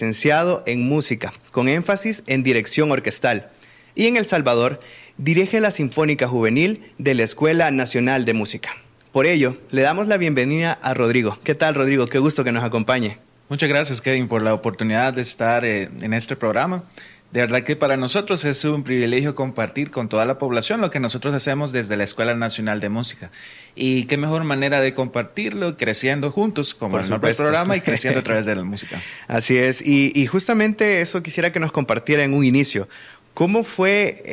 licenciado en música, con énfasis en dirección orquestal. Y en El Salvador, dirige la Sinfónica Juvenil de la Escuela Nacional de Música. Por ello, le damos la bienvenida a Rodrigo. ¿Qué tal, Rodrigo? Qué gusto que nos acompañe. Muchas gracias, Kevin, por la oportunidad de estar en este programa. De verdad que para nosotros es un privilegio compartir con toda la población lo que nosotros hacemos desde la Escuela Nacional de Música. Y qué mejor manera de compartirlo, creciendo juntos, como el nombre del programa, y creciendo a través de la música. Así es, y justamente eso quisiera que nos compartiera en un inicio. ¿Cómo fue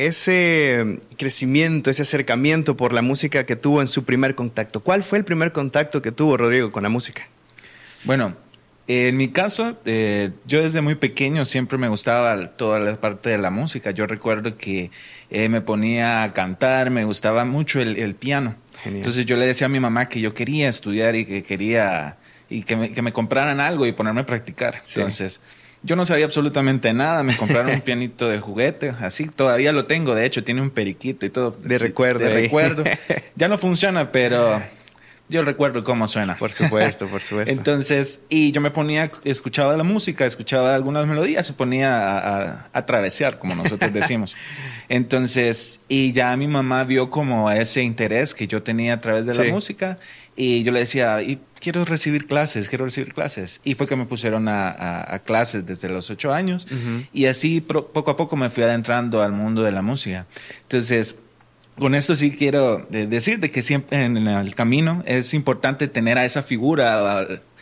ese crecimiento, ese acercamiento por la música que tuvo en su primer contacto? ¿Cuál fue el primer contacto que tuvo Rodrigo con la música? Bueno, en mi caso, yo desde muy pequeño siempre me gustaba toda la parte de la música. Yo recuerdo que me ponía a cantar, me gustaba mucho el piano. Genial. Entonces yo le decía a mi mamá que yo quería estudiar y que quería que me compraran algo y ponerme a practicar. Sí. Entonces yo no sabía absolutamente nada, me compraron un pianito de juguete, así todavía lo tengo, de hecho tiene un periquito y todo. De recuerdo. De recuerdo. Ya no funciona, pero yo recuerdo cómo suena. Por supuesto, por supuesto. Entonces, y yo me ponía, escuchaba la música, escuchaba algunas melodías, se ponía a travesear, como nosotros decimos. Entonces, y ya mi mamá vio como ese interés que yo tenía a través de la música, y yo le decía, y quiero recibir clases. Y fue que me pusieron a clases desde los 8 años, y así poco a poco me fui adentrando al mundo de la música. Entonces, con esto sí quiero decir de que siempre en el camino es importante tener a esa figura,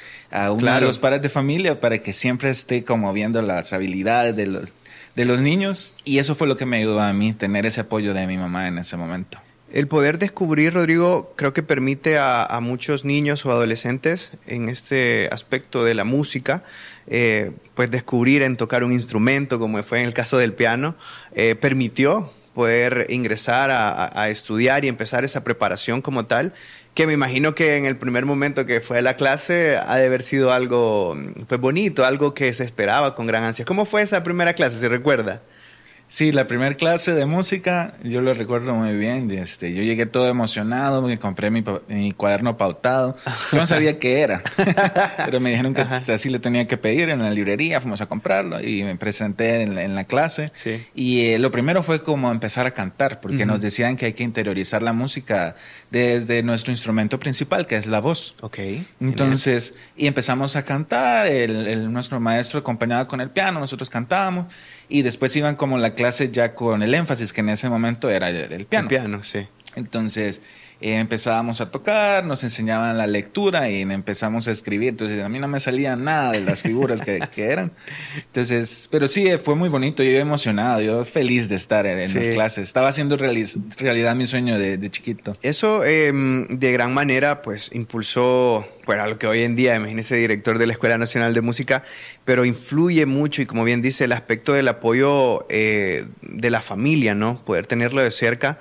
a uno de los padres de familia, para que siempre esté como viendo las habilidades de los niños. Y eso fue lo que me ayudó a mí, tener ese apoyo de mi mamá en ese momento. El poder descubrir, Rodrigo, creo que permite a muchos niños o adolescentes en este aspecto de la música, pues descubrir en tocar un instrumento, como fue en el caso del piano, permitió poder ingresar a estudiar y empezar esa preparación como tal, que me imagino que en el primer momento que fue a la clase ha de haber sido algo pues bonito, algo que se esperaba con gran ansia. ¿Cómo fue esa primera clase, se recuerda? Sí, la primera clase de música, yo lo recuerdo muy bien. Yo llegué todo emocionado, me compré mi cuaderno pautado. Yo no sabía qué era, pero me dijeron que así le tenía que pedir en la librería, fuimos a comprarlo y me presenté en la clase. Sí. Y lo primero fue como empezar a cantar, porque nos decían que hay que interiorizar la música desde nuestro instrumento principal, que es la voz. Ok. Entonces, y empezamos a cantar, nuestro maestro acompañaba con el piano, nosotros cantábamos, y después iban como la clase ya con el énfasis, que en ese momento era el piano. El piano, sí. Entonces empezábamos a tocar, nos enseñaban la lectura y empezamos a escribir. Entonces a mí no me salía nada de las figuras que eran. Entonces, pero sí, fue muy bonito. Yo emocionado, yo feliz de estar en las clases. Estaba haciendo realidad mi sueño de chiquito. Eso de gran manera pues impulsó, bueno, a lo que hoy en día, imagínese, director de la Escuela Nacional de Música, pero influye mucho y como bien dice, el aspecto del apoyo de la familia, ¿no? Poder tenerlo de cerca.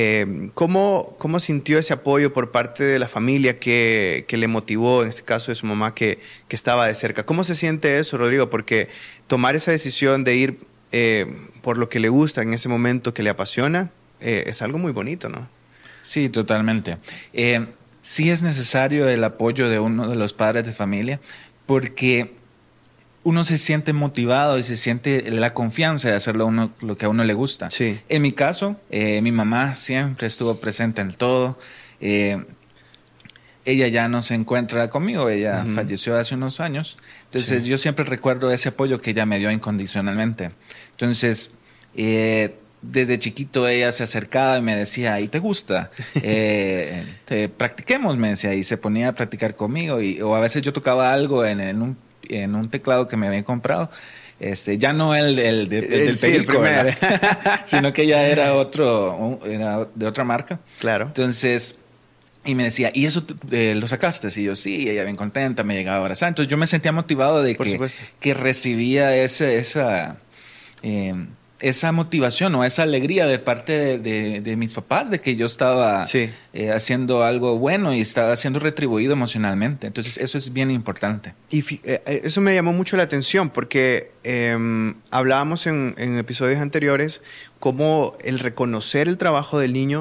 ¿Cómo sintió ese apoyo por parte de la familia que le motivó, en este caso de su mamá, que estaba de cerca? ¿Cómo se siente eso, Rodrigo? Porque tomar esa decisión de ir por lo que le gusta en ese momento, que le apasiona, es algo muy bonito, ¿no? Sí, totalmente. Sí es necesario el apoyo de uno de los padres de familia, porque uno se siente motivado y se siente la confianza de hacer lo que a uno le gusta. Sí. En mi caso, mi mamá siempre estuvo presente en todo. Ella ya no se encuentra conmigo, ella falleció hace unos años. Entonces yo siempre recuerdo ese apoyo que ella me dio incondicionalmente. Entonces, desde chiquito ella se acercaba y me decía, ¿y te gusta? Practiquemos, me decía, y se ponía a practicar conmigo. O a veces yo tocaba algo en un teclado que me habían comprado. Ya no el del perico, sino que ya era era de otra marca. Claro. Entonces, y me decía, ¿y eso lo sacaste? Y yo, sí, ella bien contenta, me llegaba a abrazar. Entonces yo me sentía motivado de que recibía esa motivación o esa alegría de parte de mis papás, de que yo estaba haciendo algo bueno y estaba siendo retribuido emocionalmente. Entonces eso es bien importante. Y eso me llamó mucho la atención porque hablábamos en episodios anteriores cómo el reconocer el trabajo del niño,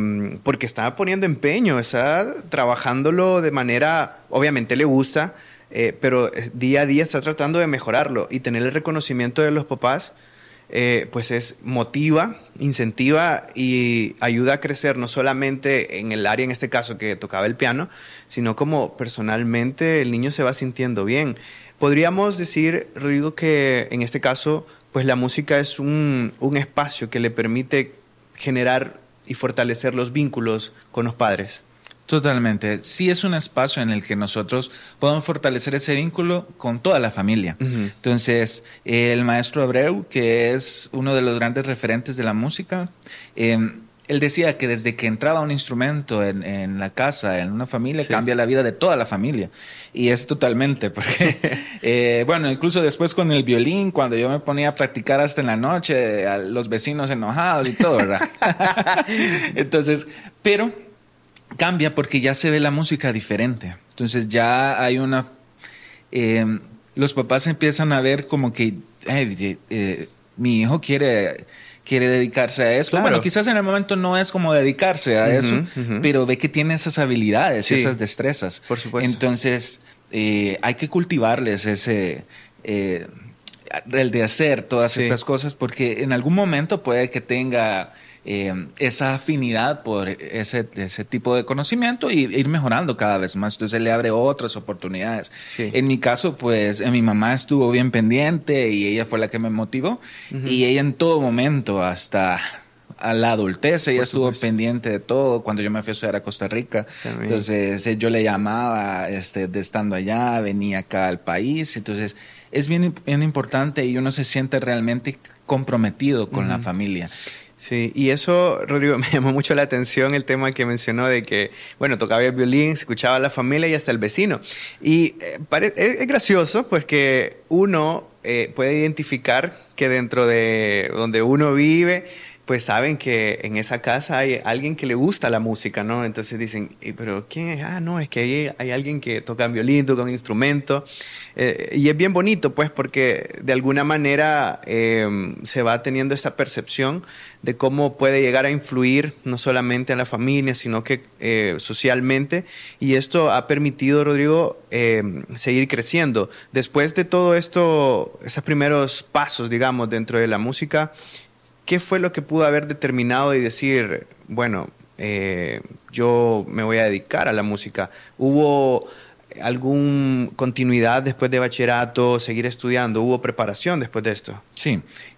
porque estaba poniendo empeño, está trabajándolo de manera, obviamente le gusta, pero día a día está tratando de mejorarlo y tener el reconocimiento de los papás, pues motiva, incentiva y ayuda a crecer no solamente en el área, en este caso, que tocaba el piano, sino como personalmente el niño se va sintiendo bien. Podríamos decir, Rodrigo, que en este caso, pues la música es un espacio que le permite generar y fortalecer los vínculos con los padres. Totalmente. Sí es un espacio en el que nosotros podemos fortalecer ese vínculo con toda la familia. Uh-huh. Entonces, el maestro Abreu, que es uno de los grandes referentes de la música, él decía que desde que entraba un instrumento en la casa, en una familia, cambia la vida de toda la familia. Y es totalmente, porque, bueno, incluso después con el violín, cuando yo me ponía a practicar hasta en la noche, a los vecinos enojados y todo, ¿verdad? Entonces, pero cambia porque ya se ve la música diferente. Entonces ya hay una... los papás empiezan a ver como que mi hijo quiere dedicarse a esto. Claro. Bueno, quizás en el momento no es como dedicarse a eso, pero ve que tiene esas habilidades, esas destrezas. Por supuesto. Entonces hay que cultivarles ese... el de hacer todas estas cosas, porque en algún momento puede que tenga esa afinidad por ese tipo de conocimiento y ir mejorando cada vez más. Entonces le abre otras oportunidades. Sí. En mi caso, pues mi mamá estuvo bien pendiente y ella fue la que me motivó. Y ella en todo momento, hasta a la adultez, ella estuvo pendiente de todo. Cuando yo me fui a estudiar a Costa Rica, entonces yo le llamaba de estando allá, venía acá al país. Entonces es bien importante y uno se siente realmente comprometido con la familia. Sí, y eso, Rodrigo, me llamó mucho la atención el tema que mencionó de que, bueno, tocaba el violín, se escuchaba a la familia y hasta el vecino. Y es gracioso porque uno puede identificar que dentro de donde uno vive, pues saben que en esa casa hay alguien que le gusta la música, ¿no? Entonces dicen, ¿pero quién es? Ah, no, es que hay alguien que toca violín, toca un instrumento. Y es bien bonito, pues, porque de alguna manera se va teniendo esa percepción de cómo puede llegar a influir no solamente a la familia, sino que socialmente. Y esto ha permitido, Rodrigo, seguir creciendo. Después de todo esto, esos primeros pasos, digamos, dentro de la música, ¿qué fue lo que pudo haber determinado y decir, bueno, yo me voy a dedicar a la música? ¿Hubo alguna continuidad después de bachillerato, seguir estudiando? ¿Hubo preparación después de esto? Sí,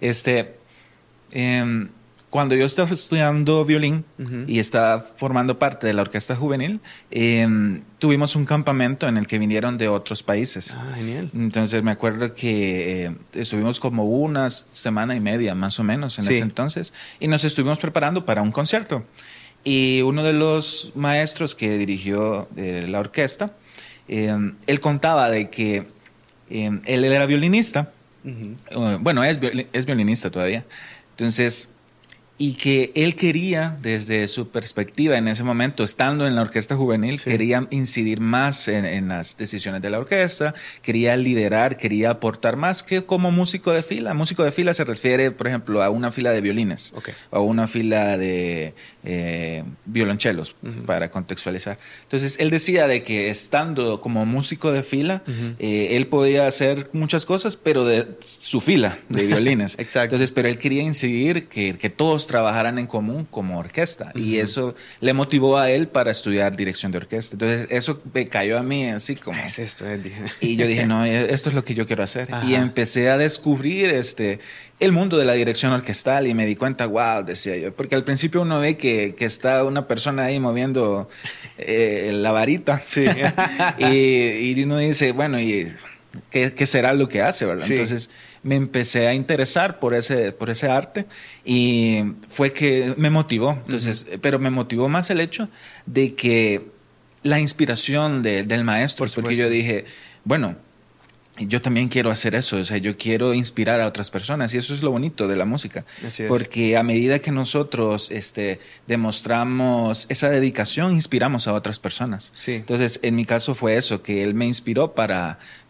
cuando yo estaba estudiando violín y estaba formando parte de la orquesta juvenil, tuvimos un campamento en el que vinieron de otros países. Ah, genial. Entonces me acuerdo que estuvimos como una semana y media más o menos en ese entonces y nos estuvimos preparando para un concierto. Y uno de los maestros que dirigió la orquesta, él contaba de que él era violinista. Bueno, es violinista todavía. Entonces... Y que él quería, desde su perspectiva en ese momento, estando en la orquesta juvenil, quería incidir más en las decisiones de la orquesta, quería liderar, quería aportar más que como músico de fila. Músico de fila se refiere, por ejemplo, a una fila de violines o a una fila de violonchelos, para contextualizar. Entonces, él decía de que estando como músico de fila, él podía hacer muchas cosas, pero de su fila de violines. Exacto. Entonces, pero él quería incidir que todos trabajaran en común como orquesta y eso le motivó a él para estudiar dirección de orquesta. Entonces eso me cayó a mí así como... Es esto, y yo dije, no, esto es lo que yo quiero hacer. Y empecé a descubrir el mundo de la dirección orquestal y me di cuenta, wow, decía yo, porque al principio uno ve que está una persona ahí moviendo la varita y uno dice, bueno, ¿y qué será lo que hace, verdad? Entonces me empecé a interesar por ese arte y fue que me motivó. Entonces, pero me motivó más el hecho de que la inspiración del maestro, porque yo dije, bueno, yo también quiero hacer eso, o sea, yo quiero inspirar a otras personas y eso es lo bonito de la música. Así es. Porque a medida que nosotros demostramos esa dedicación, inspiramos a otras personas. Sí. Entonces, en mi caso fue eso, que él me inspiró para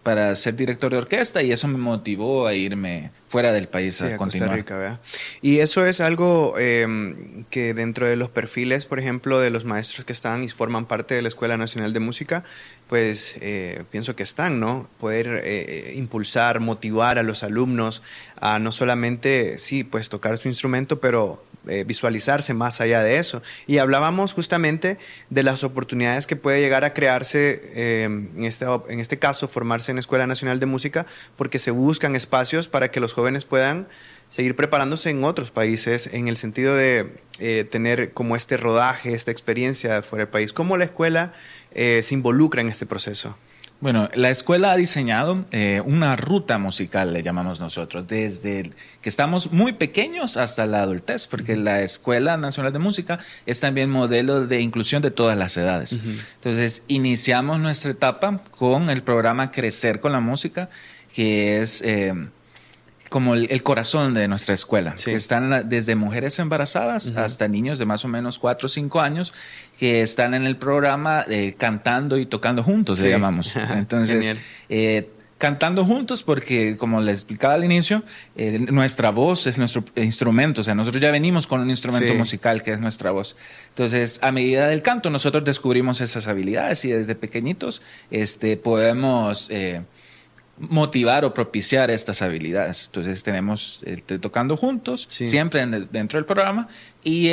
para ser director de orquesta y eso me motivó a irme fuera del país a continuar. Costa Rica, ¿verdad? Y eso es algo que dentro de los perfiles, por ejemplo, de los maestros que están y forman parte de la Escuela Nacional de Música, pues pienso que están, ¿no? Poder impulsar, motivar a los alumnos a no solamente, sí, pues tocar su instrumento, pero visualizarse más allá de eso. Y hablábamos justamente de las oportunidades que puede llegar a crearse, en este caso, formarse en Escuela Nacional de Música, porque se buscan espacios para que los jóvenes puedan seguir preparándose en otros países, en el sentido de tener como este rodaje, esta experiencia fuera del país. ¿Cómo la escuela se involucra en este proceso? Bueno, la escuela ha diseñado una ruta musical, le llamamos nosotros, desde que estamos muy pequeños hasta la adultez, porque la Escuela Nacional de Música es también modelo de inclusión de todas las edades. Entonces, iniciamos nuestra etapa con el programa Crecer con la Música, que es como el corazón de nuestra escuela, que están desde mujeres embarazadas hasta niños de más o menos 4 o 5 años que están en el programa cantando y tocando juntos, le llamamos. Entonces, cantando juntos porque, como les explicaba al inicio, nuestra voz es nuestro instrumento. O sea, nosotros ya venimos con un instrumento musical que es nuestra voz. Entonces, a medida del canto, nosotros descubrimos esas habilidades y desde pequeñitos podemos motivar o propiciar estas habilidades. Entonces tenemos tocando juntos, siempre dentro del programa, y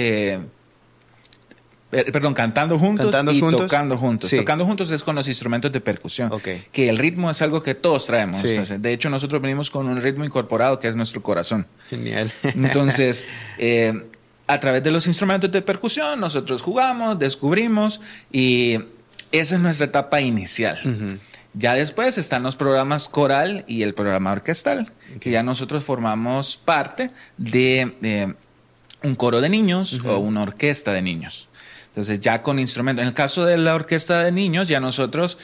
cantando juntos y tocando juntos. Tocando juntos es con los instrumentos de percusión, que el ritmo es algo que todos traemos. Entonces, de hecho, nosotros venimos con un ritmo incorporado que es nuestro corazón. Genial. Entonces, a través de los instrumentos de percusión, nosotros jugamos, descubrimos, y esa es nuestra etapa inicial. Ya después están los programas coral y el programa orquestal, que ya nosotros formamos parte de un coro de niños o una orquesta de niños. Entonces, ya con instrumentos. En el caso de la orquesta de niños, ya nosotros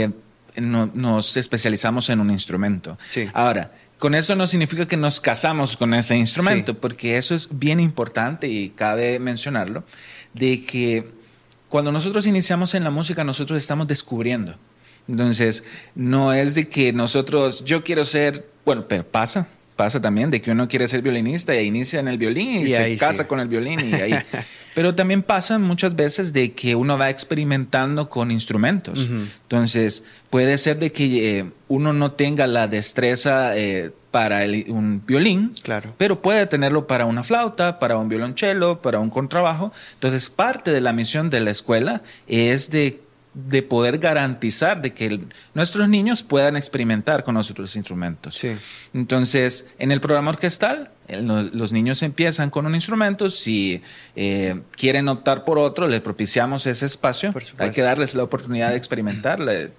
nos especializamos en un instrumento. Ahora, con eso no significa que nos casamos con ese instrumento, porque eso es bien importante y cabe mencionarlo, de que cuando nosotros iniciamos en la música, nosotros estamos descubriendo. Entonces, no es de que yo quiero ser, bueno, pero pasa también de que uno quiere ser violinista y inicia en el violín y se casa con el violín y ahí. Pero también pasa muchas veces de que uno va experimentando con instrumentos. Entonces, puede ser de que uno no tenga la destreza para un violín, pero puede tenerlo para una flauta, para un violonchelo, para un contrabajo. Entonces, parte de la misión de la escuela es de poder garantizar de que nuestros niños puedan experimentar con nuestros instrumentos. Entonces, en el programa orquestal, los niños empiezan con un instrumento. Si quieren optar por otro, les propiciamos ese espacio. Hay que darles la oportunidad de experimentar.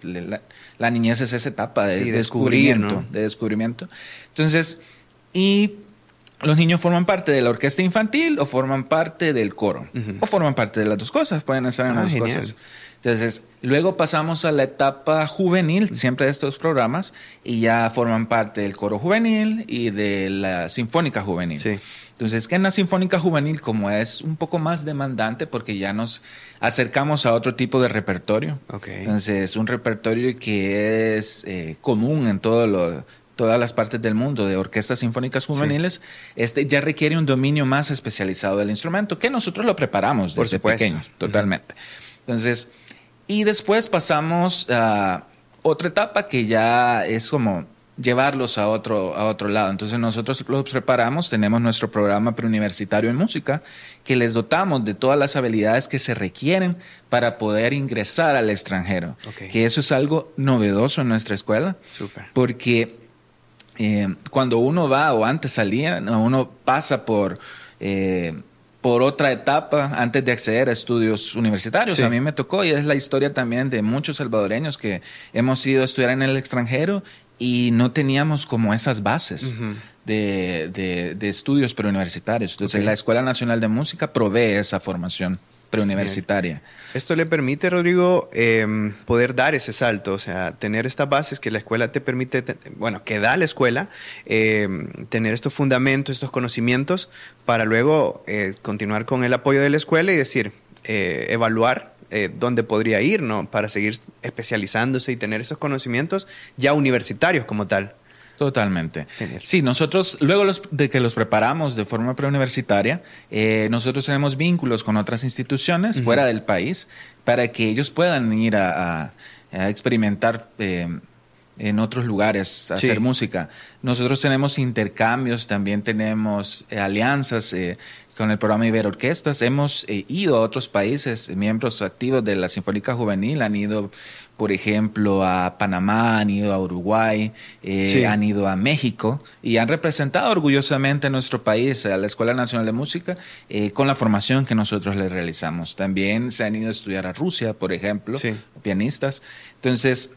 La niñez es esa etapa de descubrimiento, ¿no? De descubrimiento. Entonces, y los niños forman parte de la orquesta infantil o forman parte del coro. O forman parte de las dos cosas. Pueden estar en las dos cosas. Entonces, luego pasamos a la etapa juvenil, siempre de estos programas, y ya forman parte del coro juvenil y de la sinfónica juvenil. Entonces, que en la sinfónica juvenil, como es un poco más demandante, porque ya nos acercamos a otro tipo de repertorio. Entonces, un repertorio que es común en todas las partes del mundo de orquestas sinfónicas juveniles, ya requiere un dominio más especializado del instrumento, que nosotros lo preparamos desde pequeños, totalmente. Entonces, y después pasamos a otra etapa que ya es como llevarlos a otro lado. Entonces nosotros los preparamos, tenemos nuestro programa preuniversitario en música, que les dotamos de todas las habilidades que se requieren para poder ingresar al extranjero. Que eso es algo novedoso en nuestra escuela, porque cuando uno va, o antes salía, uno pasa por otra etapa antes de acceder a estudios universitarios. A mí me tocó, y es la historia también de muchos salvadoreños que hemos ido a estudiar en el extranjero y no teníamos como esas bases de estudios preuniversitarios. Entonces, la Escuela Nacional de Música provee esa formación preuniversitaria. Esto le permite, Rodrigo, poder dar ese salto, o sea, tener estas bases que la escuela te permite, que da la escuela, tener estos fundamentos, estos conocimientos, para luego continuar con el apoyo de la escuela y decir, evaluar dónde podría ir, ¿no? Para seguir especializándose y tener esos conocimientos ya universitarios como tal. Totalmente. Genial. Sí, nosotros, luego de que los preparamos de forma preuniversitaria, nosotros tenemos vínculos con otras instituciones fuera del país para que ellos puedan ir a experimentar en otros lugares, hacer música. Nosotros tenemos intercambios, también tenemos alianzas con el programa Iberorquestas. Hemos ido a otros países, miembros activos de la Sinfónica Juvenil han ido, por ejemplo, a Panamá, han ido a Uruguay, han ido a México y han representado orgullosamente a nuestro país, a la Escuela Nacional de Música, con la formación que nosotros le realizamos. También se han ido a estudiar a Rusia, por ejemplo, pianistas. Entonces,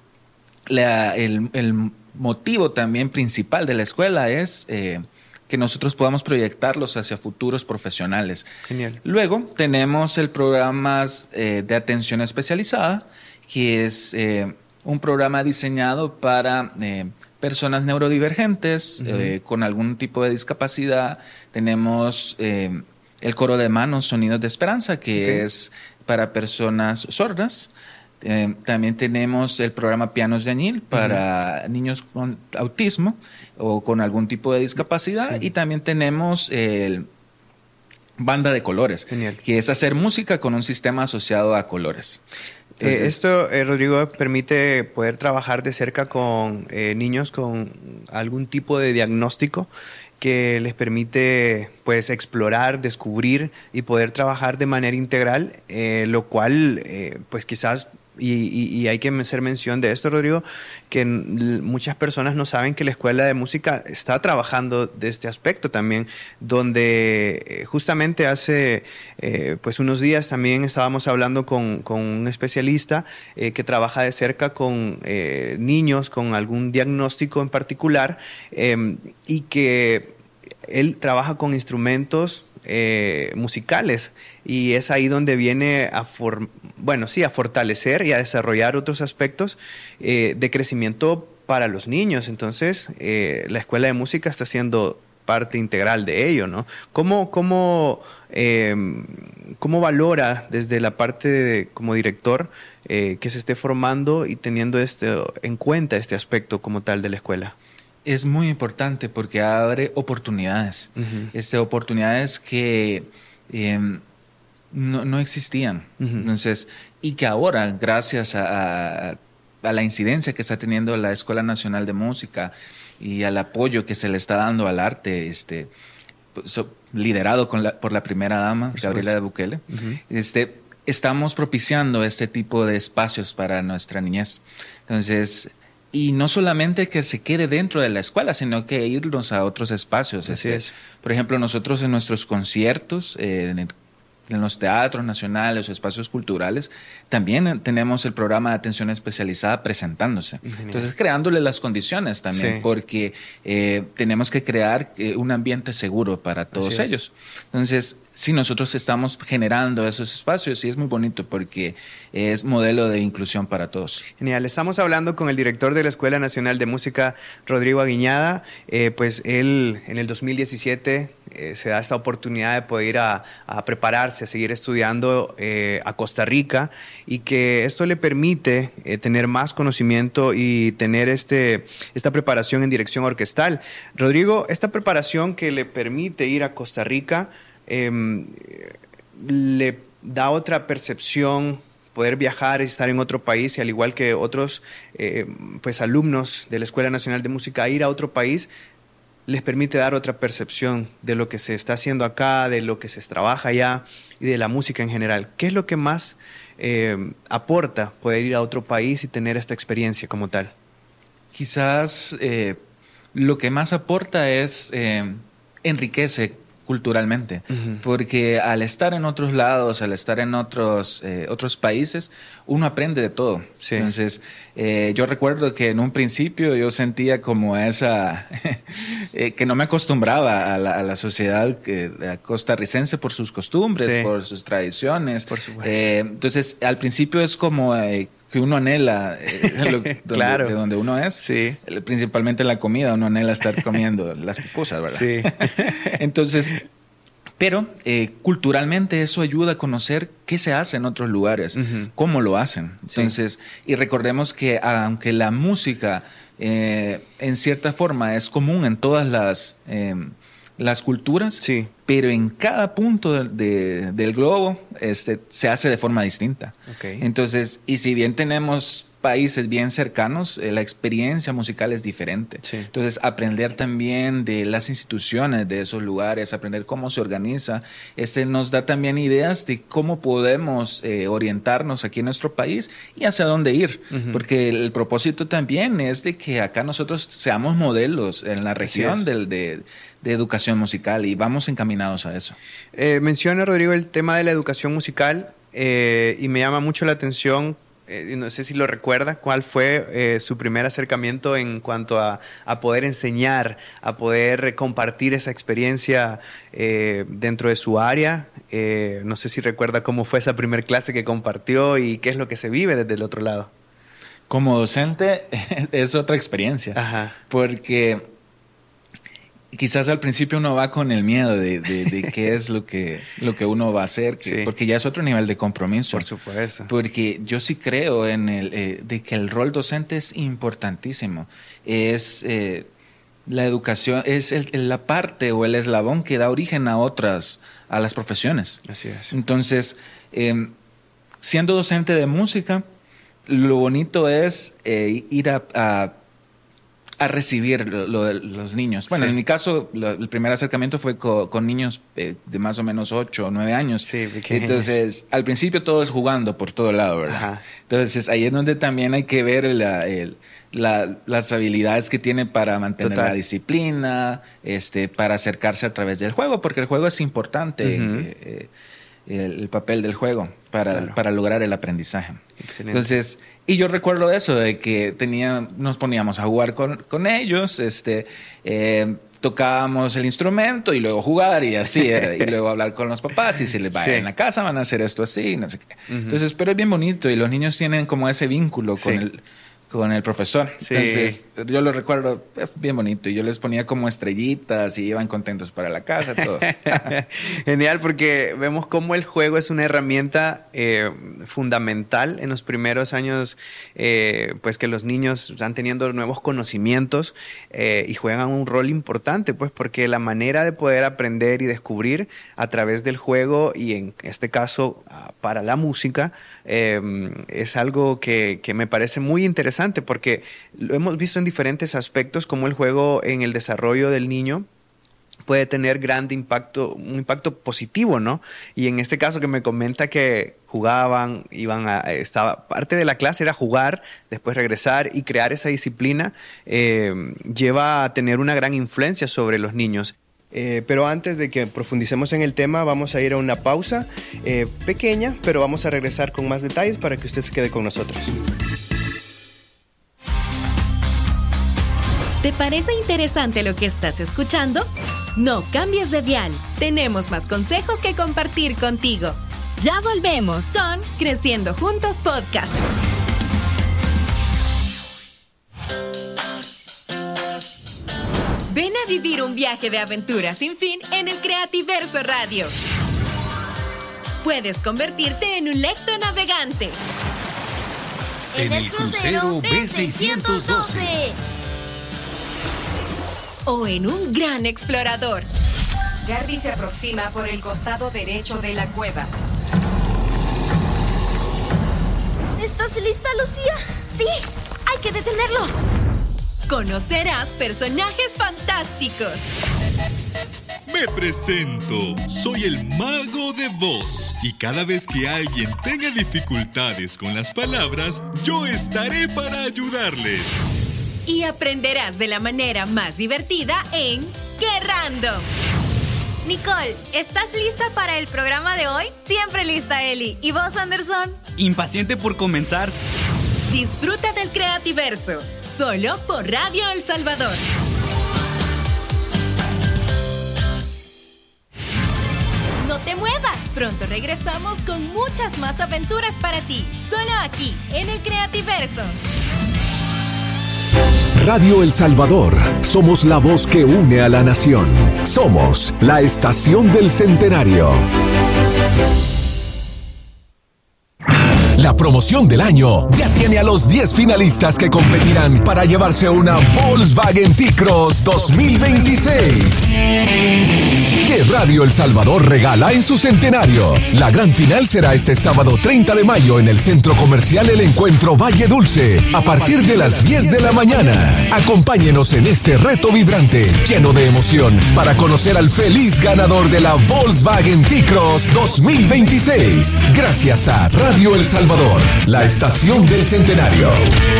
el motivo también principal de la escuela es que nosotros podamos proyectarlos hacia futuros profesionales. Genial. Luego tenemos el programa de atención especializada, que es un programa diseñado para personas neurodivergentes con algún tipo de discapacidad. Tenemos el coro de manos Sonidos de Esperanza, que es para personas sordas. También tenemos el programa Pianos de Añil para niños con autismo o con algún tipo de discapacidad. Y también tenemos el Banda de Colores, que es hacer música con un sistema asociado a colores. Entonces, esto, Rodrigo, permite poder trabajar de cerca con niños con algún tipo de diagnóstico que les permite pues explorar, descubrir y poder trabajar de manera integral, lo cual pues quizás y hay que hacer mención de esto, Rodrigo, que muchas personas no saben que la Escuela de Música está trabajando de este aspecto también, donde justamente hace pues unos días también estábamos hablando con un especialista que trabaja de cerca con niños con algún diagnóstico en particular y que él trabaja con instrumentos musicales y es ahí donde viene a fortalecer y a desarrollar otros aspectos de crecimiento para los niños. Entonces, la Escuela de Música está siendo parte integral de ello, ¿no? ¿Cómo valora desde la parte como director que se esté formando y teniendo en cuenta este aspecto como tal de la escuela? Es muy importante porque abre oportunidades, oportunidades que no existían. Entonces, y que ahora, gracias a la incidencia que está teniendo la Escuela Nacional de Música y al apoyo que se le está dando al arte, liderado por la primera dama, Gabriela de Bukele, estamos propiciando este tipo de espacios para nuestra niñez. Entonces, y no solamente que se quede dentro de la escuela, sino que irnos a otros espacios. Así es. Por ejemplo, nosotros en nuestros conciertos, en los teatros nacionales o espacios culturales, también tenemos el programa de atención especializada presentándose. Genial. Entonces, creándole las condiciones también, porque tenemos que crear un ambiente seguro para todos ellos. Entonces, sí, nosotros estamos generando esos espacios y es muy bonito porque es modelo de inclusión para todos. Genial. Estamos hablando con el director de la Escuela Nacional de Música, Rodrigo Aguiñada. Pues él en el 2017 se da esta oportunidad de poder ir a prepararse, a seguir estudiando a Costa Rica y que esto le permite tener más conocimiento y tener esta preparación en dirección orquestal. Rodrigo, esta preparación que le permite ir a Costa Rica le da otra percepción, poder viajar y estar en otro país y al igual que otros pues alumnos de la Escuela Nacional de Música, ir a otro país les permite dar otra percepción de lo que se está haciendo acá, de lo que se trabaja allá y de la música en general. ¿Qué es lo que más aporta poder ir a otro país y tener esta experiencia como tal? Quizás lo que más aporta es enriquece culturalmente, porque al estar en otros lados, al estar en otros países, uno aprende de todo. Sí. Entonces, yo recuerdo que en un principio yo sentía como que no me acostumbraba a la sociedad costarricense por sus costumbres, por sus tradiciones. Por supuesto. Entonces, al principio es como que uno anhela claro. de donde uno es. Sí. Principalmente la comida, uno anhela estar comiendo las pupusas, ¿verdad? Sí. Entonces, Pero culturalmente eso ayuda a conocer qué se hace en otros lugares, cómo lo hacen. Entonces, y recordemos que aunque la música en cierta forma es común en todas las culturas, pero en cada punto del globo se hace de forma distinta. Entonces, y si bien tenemos países bien cercanos, la experiencia musical es diferente. Entonces, aprender también de las instituciones de esos lugares, aprender cómo se organiza, nos da también ideas de cómo podemos orientarnos aquí en nuestro país y hacia dónde ir. Porque el propósito también es de que acá nosotros seamos modelos en la región de educación musical, y vamos encaminados a eso. Menciona, Rodrigo, el tema de la educación musical y me llama mucho la atención. No sé si lo recuerda, ¿cuál fue su primer acercamiento en cuanto a poder enseñar, a poder compartir esa experiencia dentro de su área? No sé si recuerda cómo fue esa primer clase que compartió y qué es lo que se vive desde el otro lado. Como docente es otra experiencia, porque quizás al principio uno va con el miedo de qué es lo que uno va a hacer, porque ya es otro nivel de compromiso. Por supuesto. Porque yo sí creo de que el rol docente es importantísimo. Es la educación, es la parte o el eslabón que da origen a las profesiones. Así es. Entonces, siendo docente de música, lo bonito es ir a recibir los niños. Bueno, en mi caso, el primer acercamiento fue con niños de más o menos 8 o 9 años. Sí, pequeños. Entonces, al principio todo es jugando por todo lado, ¿verdad? Entonces, ahí es donde también hay que ver las habilidades que tiene para mantener la disciplina, para acercarse a través del juego, porque el juego es importante, el papel del juego para lograr el aprendizaje. Excelente. Entonces, y yo recuerdo eso, de que nos poníamos a jugar con ellos, tocábamos el instrumento y luego jugar y así era, y luego hablar con los papás y si les va en la casa van a hacer esto así, no sé qué. Entonces, pero es bien bonito y los niños tienen como ese vínculo con el profesor. Entonces, yo lo recuerdo bien bonito y yo les ponía como estrellitas y iban contentos para la casa, todo. Genial, porque vemos cómo el juego es una herramienta fundamental en los primeros años, pues que los niños están teniendo nuevos conocimientos y juegan un rol importante, pues porque la manera de poder aprender y descubrir a través del juego y en este caso para la música es algo que me parece muy interesante, porque lo hemos visto en diferentes aspectos, como el juego en el desarrollo del niño puede tener un impacto positivo, ¿no? Y en este caso que me comenta que jugaban, parte de la clase era jugar, después regresar y crear esa disciplina, lleva a tener una gran influencia sobre los niños. Pero antes de que profundicemos en el tema, vamos a ir a una pausa pequeña, pero vamos a regresar con más detalles para que usted se quede con nosotros. ¿Te parece interesante lo que estás escuchando? No cambies de dial. Tenemos más consejos que compartir contigo. Ya volvemos con Creciendo Juntos Podcast. Ven a vivir un viaje de aventura sin fin en el Creativerso Radio. Puedes convertirte en un lectonavegante. En el crucero B612. O en un gran explorador. Garby se aproxima por el costado derecho de la cueva. ¿Estás lista, Lucía? Sí, hay que detenerlo. Conocerás personajes fantásticos. Me presento, soy el mago de voz y cada vez que alguien tenga dificultades con las palabras, yo estaré para ayudarles. Y aprenderás de la manera más divertida en ¡Qué Random! Nicole, ¿estás lista para el programa de hoy? Siempre lista, Eli. ¿Y vos, Anderson? Impaciente por comenzar. Disfruta del Creativerso, solo por Radio El Salvador. No te muevas, pronto regresamos con muchas más aventuras para ti, solo aquí, en el Creativerso. Radio El Salvador. Somos la voz que une a la nación. Somos la estación del centenario. La promoción del año ya tiene a los 10 finalistas que competirán para llevarse una Volkswagen T-Cross 2026. Que Radio El Salvador regala en su centenario. La gran final será este sábado 30 de mayo en el Centro Comercial El Encuentro Valle Dulce, a partir de las 10 de la mañana. Acompáñenos en este reto vibrante, lleno de emoción, para conocer al feliz ganador de la Volkswagen T-Cross 2026. Gracias a Radio El Salvador, la estación del centenario.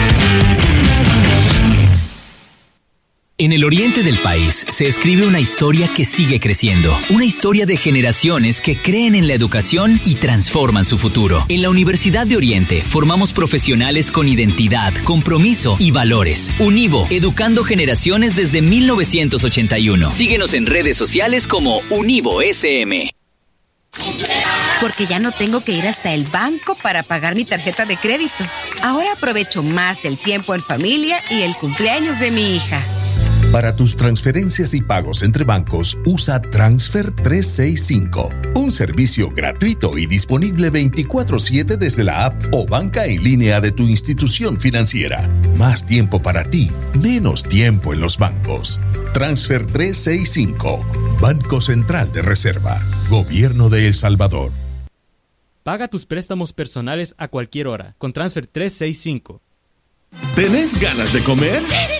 En el oriente del país se escribe una historia que sigue creciendo. Una historia de generaciones que creen en la educación y transforman su futuro. En la Universidad de Oriente formamos profesionales con identidad, compromiso y valores. Univo, educando generaciones desde 1981. Síguenos en redes sociales como Univo SM. Porque ya no tengo que ir hasta el banco para pagar mi tarjeta de crédito. Ahora aprovecho más el tiempo en familia y el cumpleaños de mi hija. Para tus transferencias y pagos entre bancos, usa Transfer 365, un servicio gratuito y disponible 24/7 desde la app o banca en línea de tu institución financiera. Más tiempo para ti, menos tiempo en los bancos. Transfer 365, Banco Central de Reserva, Gobierno de El Salvador. Paga tus préstamos personales a cualquier hora con Transfer 365. ¿Tenés ganas de comer?